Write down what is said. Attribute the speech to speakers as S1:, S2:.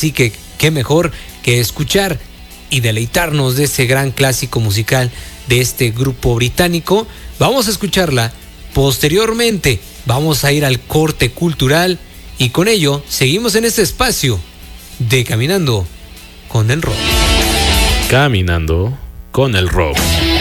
S1: Así que qué mejor que escuchar y deleitarnos de ese gran clásico musical de este grupo británico. Vamos a escucharla. Posteriormente vamos a ir al corte cultural y con ello seguimos en este espacio de Caminando con el Rock.
S2: Caminando con el Rock.